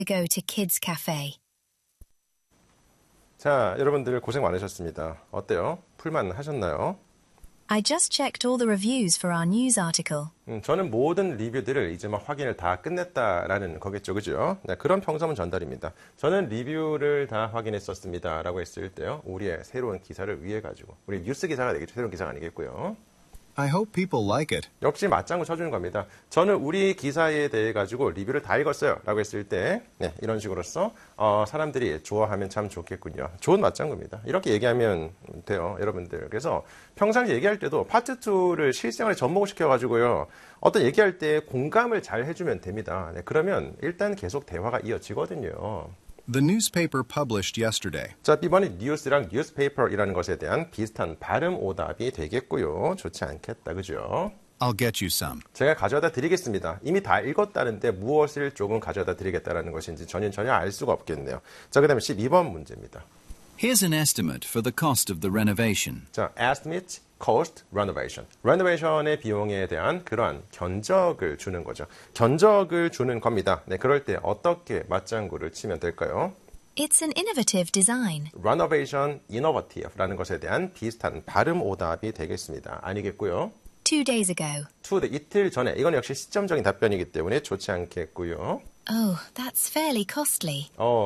go to Kids Cafe. 자, 여러분들 고생 많으셨습니다. 어때요? 풀만 하셨나요? I just checked all the reviews for our news article. 저는 모든 리뷰들을 이제 막 확인을 다 끝냈다라는 거겠죠, 그죠? 네, 그런 평서문 전달입니다. 저는 리뷰를 다 확인했었습니다. 라고 했을 때요, 우리의 새로운 기사를 위해 가지고, 우리 뉴스 기사가 되겠죠. 새로운 기사가 아니겠고요. I hope people like it. 역시 맞장구 쳐주는 겁니다. 저는 우리 기사에 대해 가지고 리뷰를 다 읽었어요. 라고 했을 때, 네, 이런 식으로서, 사람들이 좋아하면 참 좋겠군요. 좋은 맞장구입니다. 이렇게 얘기하면 돼요, 여러분들. 그래서 평상시 얘기할 때도 파트 2를 실생활에 접목을 시켜가지고요. 어떤 얘기할 때 공감을 잘 해주면 됩니다. 네, 그러면 일단 계속 대화가 이어지거든요. The newspaper published yesterday. 자, 이번에 뉴스랑 newspaper이라는 것에 대한 비슷한 발음 오답이 되겠고요. 좋지 않겠다, 그죠? I'll get you some. 제가 가져다 드리겠습니다. 이미 다 읽었다는데 무엇을 조금 가져다 드리겠다는 것인지 전혀 알 수가 없겠네요. 자, 그 다음에 12번 문제입니다. Here's an estimate for the cost of the renovation. 자, estimate cost renovation. renovation의 비용에 대한 그러한 견적을 주는 거죠. 견적을 주는 겁니다. 네, 그럴 때 어떻게 맞장구를 치면 될까요? It's an innovative design. renovation innovative라는 것에 대한 비슷한 발음 오답이 되겠습니다. 아니겠고요. 2 days ago. 이틀 전에. 이건 역시 시점적인 답변이기 때문에 좋지 않겠고요. Oh, that's fairly costly.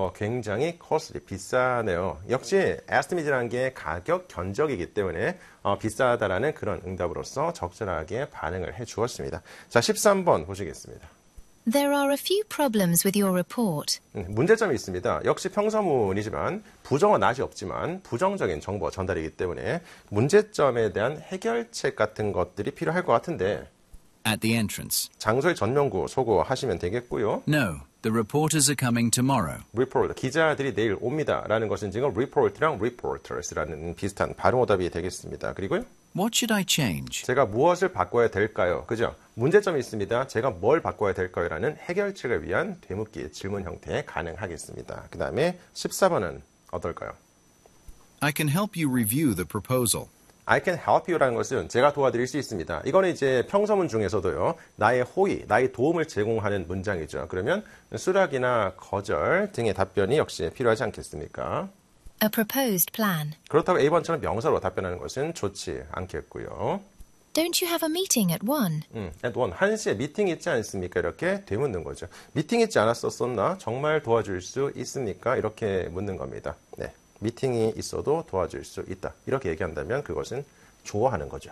굉장히 costly, 비싸네요. 역시 estimate라는 게 가격 견적이기 때문에 비싸다라는 그런 응답으로서 적절하게 반응을 해 주었습니다. 자, 13번 보시겠습니다. There are a few problems with your report. 문제점이 있습니다. 역시 평서문이지만 부정어 낫이 없지만 부정적인 정보 전달이기 때문에 문제점에 대한 해결책 같은 것들이 필요할 것 같은데 At the entrance. 장소의 전면구 소거하시면 되겠고요. No, the reporters are coming tomorrow. report, 기자들이 내일 옵니다라는 것은 지금 report랑 reporters라는 비슷한 발음 오답이 되겠습니다. 그리고요. What should I change? 제가 무엇을 바꿔야 될까요? 그죠? 문제점이 있습니다. 제가 뭘 바꿔야 될까요? 라는 해결책을 위한 되묻기 질문 형태에 가능하겠습니다. 그 다음에 14번은 어떨까요? I can help you review the proposal. I can help you라는 것은 제가 도와드릴 수 있습니다. 이거는 이제 평서문 중에서도요. 나의 호의, 나의 도움을 제공하는 문장이죠. 그러면 수락이나 거절 등의 답변이 역시 필요하지 않겠습니까? A proposed plan. 그렇다고 A번처럼 명사로 답변하는 것은 좋지 않겠고요. Don't you have a meeting at 1? at 1시에 미팅 있지 않습니까? 이렇게 되묻는 거죠. 미팅 있지 않았었나? 정말 도와줄 수 있습니까? 이렇게 묻는 겁니다. 네. 미팅이 있어도 도와줄 수 있다. 이렇게 얘기한다면 그것은 좋아하는 거죠.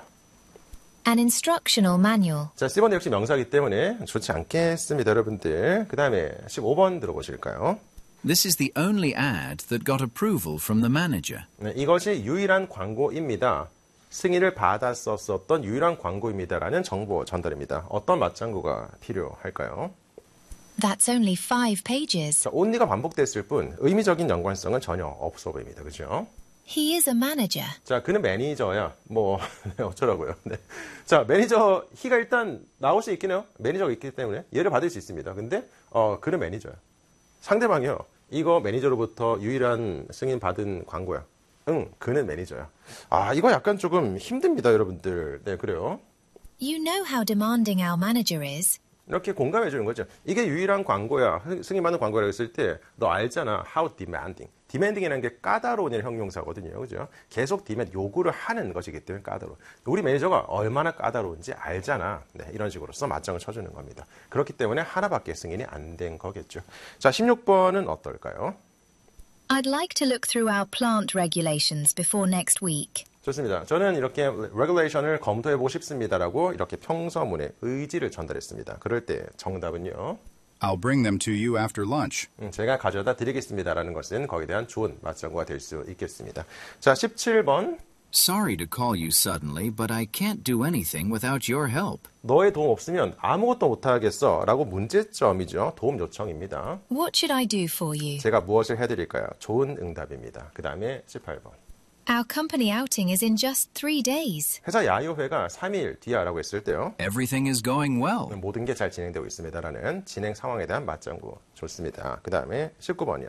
An instructional manual. 자, C번 역시 명사이기 때문에 좋지 않겠습니다, 여러분들. 그 다음에 15번 들어보실까요? This is the only ad that got approval from the manager. 네, 이것이 유일한 광고입니다. 승인을 받았었던 유일한 광고입니다라는 정보 전달입니다. 어떤 맞장구가 필요할까요? That's only 5 pages. 자, only가 반복됐을 뿐 의미적인 연관성은 전혀 없어 보입니다. 그죠? He is a manager. 자, 그는 매니저야. 뭐 어쩌라고요. 네. 자, 매니저 he가 일단 나올 수 있긴 해요. 매니저가 있기 때문에 예를 받을 수 있습니다. 근데 그는 매니저야. 상대방이요. 이거 매니저로부터 유일한 승인 받은 광고야. 응, 그는 매니저야. 아, 이거 약간 조금 힘듭니다, 여러분들. 네, 그래요. You know how demanding our manager is. 이렇게 공감해 주는 거죠. 이게 유일한 광고야. 승인받는 광고라고 했을 때 너 알잖아. How demanding. demanding이라는 게 까다로운 형용사거든요. 그죠? 계속 요구를 하는 것이기 때문에 까다로워. 우리 매니저가 얼마나 까다로운지 알잖아. 네, 이런 식으로서 맞장을 쳐주는 겁니다. 그렇기 때문에 하나밖에 승인이 안 된 거겠죠. 자, 16번은 어떨까요? I'd like to look through our plant regulations before next week. 좋습니다. 저는 이렇게 regulation을 검토해보고 싶습니다라고 이렇게 평서문의 의지를 전달했습니다. 그럴 때 정답은요. I'll bring them to you after lunch. 제가 가져다 드리겠습니다라는 것은 거기에 대한 좋은 맞장구가 될 수 있겠습니다. 자, 17번. Sorry to call you suddenly, but I can't do anything without your help. 너의 도움 없으면 아무것도 못하겠어 라고 문제점이죠. 도움 요청입니다. What should I do for you? 제가 무엇을 해드릴까요? 좋은 응답입니다. 그 다음에 18번. Our company outing is in just 3 days. 회사 야유회가 3일 뒤야 라고 했을 때요. Everything is going well. 모든 게 잘 진행되고 있습니다라는 진행 상황에 대한 맞장구 좋습니다. 그 다음에 19번이요.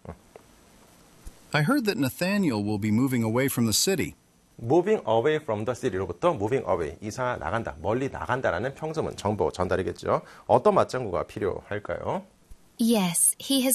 I heard that Nathaniel will be moving away from the city. moving away from the city로부터 moving away, 이사 나간다, 멀리 나간다라는 평서문 정보 전달이겠죠. 어떤 맞장구가 필요할까요? Yes, he has